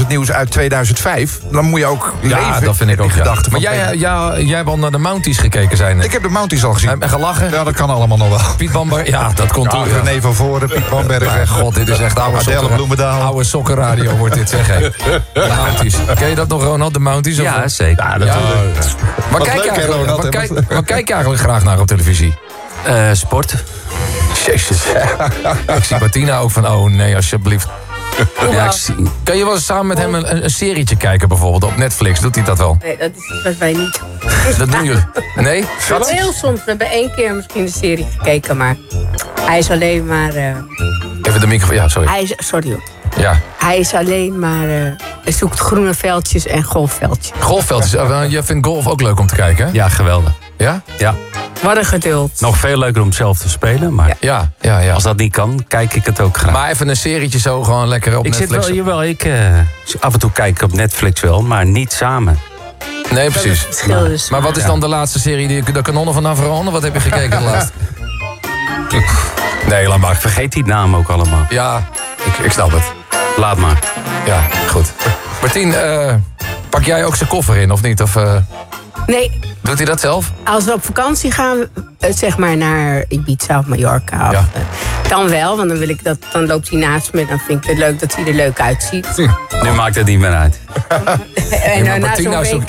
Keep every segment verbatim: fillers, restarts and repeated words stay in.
het nieuws uit tweeduizend vijf. Dan moet je ook ja, leven. Dat vind ik ook. Ja. Maar jij, Peter. ja, jij hebt al naar de Mounties gekeken, zijn het? Ik heb de Mounties al gezien. En gelachen? Ja, dat kan allemaal nog wel. Piet Bamberg, ja, dat komt ja, toe. René van Voren, Piet Bamberg. Ja, god, dit is echt oude Adele sokken, Bloemendaal. oude sokkenradio wordt dit, zeg. Hey. De Mounties. Ken je dat nog, Ronald, de Mounties? Of Ja, zeker. Ja, natuurlijk. Ja. Waar, kijk leuk, je eigenlijk, Ronald, waar, hè? kijk, waar kijk je eigenlijk graag naar op televisie? Uh, sport. Jezus. Ik zie Martina ook van, oh nee, alsjeblieft. Ja, ik zie... Kan je wel eens samen met hem een, een serietje kijken, bijvoorbeeld, op Netflix? Doet hij dat wel? Nee, dat is iets wat wij niet doen. Dat doen jullie? Nee? Heel soms. We hebben één keer misschien een serie gekeken, maar hij is alleen maar... Uh... Even de microfoon, ja, sorry. Hij is, sorry hoor. Ja. Hij is alleen maar... Uh, hij zoekt groene veldjes en golfveldjes. Golfveldjes. Uh, je vindt golf ook leuk om te kijken, hè? Ja, geweldig. Ja? Ja. Wat een geduld. Nog veel leuker om zelf te spelen, maar ja, ja, ja. als dat niet kan, kijk ik het ook graag. Maar even een serietje zo, gewoon lekker op ik Netflix. Zit wel, jawel, ik uh, af en toe kijk op Netflix wel, maar niet samen. Nee, precies. Maar, dus. maar wat is dan de laatste serie, die, de kanonnen van Navarone? Wat heb je gekeken de laatste? Nee, laat maar. Ik vergeet die naam ook allemaal. Ja, ik, ik snap het. Laat maar. Ja, goed. Martien, uh, pak jij ook zijn koffer in, of niet? Of, uh... Nee. Doet hij dat zelf? Als we op vakantie gaan, zeg maar naar Ibiza of Mallorca. Ja. Of, dan wel, want dan, wil ik dat, dan loopt hij naast me. Dan vind ik het leuk dat hij er leuk uitziet. Hm. Nu maakt het niet meer uit. En ja, na zo'n nou W K...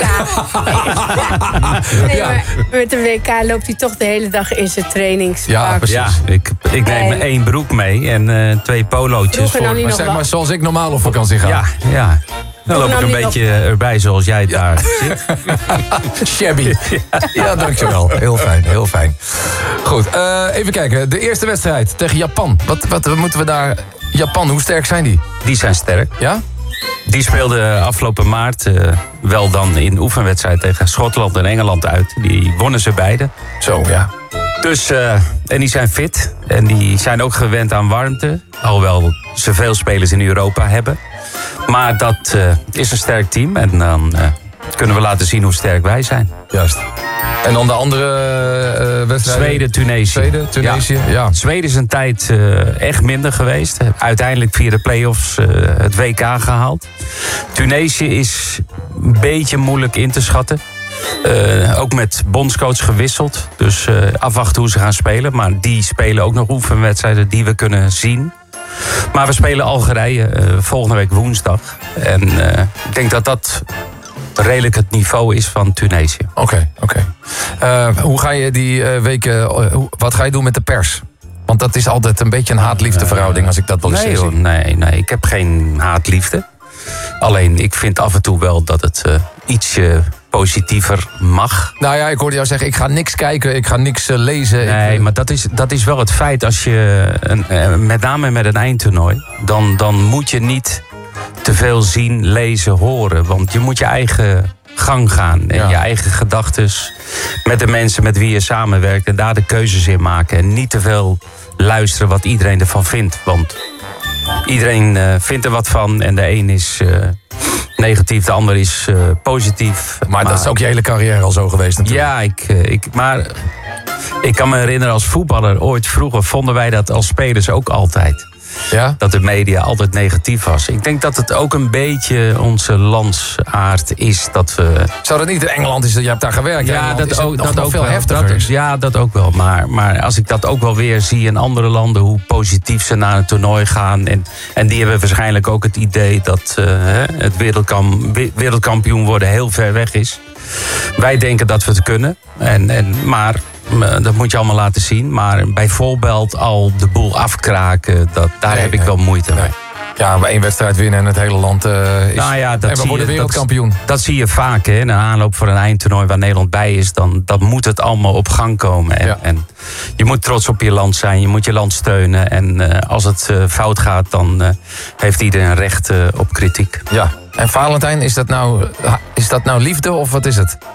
nee, ja. maar met een W K loopt hij toch de hele dag in zijn trainingspak. Ja, precies. Ja, ik, ik neem en... één broek mee en uh, twee polootjes. Voor... Maar zeg maar zoals ik normaal op vakantie ga. Ja, ja. Dan loop ik een beetje nog... erbij zoals jij ja. daar zit. Shabby. Ja, dankjewel. Heel fijn, heel fijn. Goed, uh, even kijken. De eerste wedstrijd tegen Japan. Wat, wat moeten we daar... Japan, hoe sterk zijn die? Die zijn sterk. Ja? Die speelden afgelopen maart uh, wel dan in oefenwedstrijd tegen Schotland en Engeland uit. Die wonnen ze beide. Zo, ja. Dus, uh, en die zijn fit. En die zijn ook gewend aan warmte. Alhoewel ze veel spelers in Europa hebben. Maar dat uh, is een sterk team. En dan uh, kunnen we laten zien hoe sterk wij zijn. Juist. En dan de andere uh, wedstrijden? Zweden, Tunesië. Zweden, Tunesië, ja. ja. Zweden is een tijd uh, echt minder geweest. Uiteindelijk via de play-offs uh, het W K gehaald. Tunesië is een beetje moeilijk in te schatten. Uh, ook met bondscoach gewisseld. Dus uh, afwachten hoe ze gaan spelen. Maar die spelen ook nog oefenwedstrijden die we kunnen zien. Maar we spelen Algerije uh, volgende week woensdag. En uh, ik denk dat dat redelijk het niveau is van Tunesië. Oké, okay, oké. Okay. Uh, hoe ga je die uh, weken... Uh, wat ga je doen met de pers? Want dat is altijd een beetje een haat-liefde verhouding, als ik dat wel eens nee, zie. Hoor, nee, nee, ik heb geen haat-liefde. Alleen, ik vind af en toe wel dat het uh, ietsje positiever mag. Nou ja, ik hoorde jou zeggen, ik ga niks kijken, ik ga niks uh, lezen. Nee, ik, maar dat is, dat is wel het feit. Als je, een, uh, met name met een eindtoernooi, dan, dan moet je niet te veel zien, lezen, horen. Want je moet je eigen gang gaan. En ja. je eigen gedachtes met de mensen met wie je samenwerkt. En daar de keuzes in maken. En niet te veel luisteren wat iedereen ervan vindt. Want iedereen uh, vindt er wat van. En de een is uh, negatief, de ander is uh, positief. Maar, maar dat is ook je hele carrière al zo geweest natuurlijk. Ja, ik, ik, maar ik kan me herinneren als voetballer ooit vroeger vonden wij dat als spelers ook altijd. Ja? Dat de media altijd negatief was. Ik denk dat het ook een beetje onze landsaard is. Dat we... Zou dat niet in Engeland is? Je hebt daar gewerkt. Ja, Engeland dat is ook, nog, dat nog ook veel wel. heftiger. Dat, ja, dat ook wel. Maar, maar als ik dat ook wel weer zie in andere landen, hoe positief ze naar een toernooi gaan. En, en die hebben waarschijnlijk ook het idee dat uh, het wereldkam, wereldkampioen worden heel ver weg is. Wij denken dat we het kunnen. En, en, maar dat moet je allemaal laten zien. Maar bijvoorbeeld al de boel afkraken, dat, daar nee, heb ik nee, wel moeite mee. Nee. Ja, maar één wedstrijd winnen en het hele land uh, is... Nou ja, dat en we zie worden je, wereldkampioen. Dat, dat zie je vaak, hè. In een aanloop voor een eindtoernooi waar Nederland bij is, dan dat moet het allemaal op gang komen. En, ja. en je moet trots op je land zijn, je moet je land steunen. En uh, als het uh, fout gaat, dan uh, heeft iedereen recht uh, op kritiek. Ja. En Valentijn, is dat nou, is dat nou liefde of wat is het?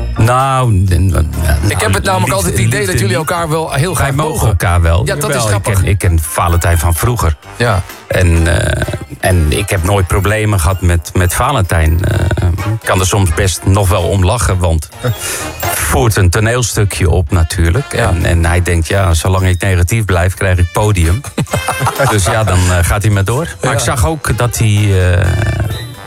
Nou, nou ik heb het namelijk liefde, altijd het idee liefde, dat jullie elkaar wel heel graag wij mogen. mogen elkaar wel. Ja, dat Jawel, is grappig. Ik ken, ik ken Valentijn van vroeger. Ja. En, uh, en ik heb nooit problemen gehad met, met Valentijn. Uh, ik kan er soms best nog wel om lachen, want voert een toneelstukje op natuurlijk. Ja. En, en hij denkt, ja, zolang ik negatief blijf, krijg ik podium. Dus ja, dan uh, gaat hij maar door. Maar ja. ik zag ook dat hij uh,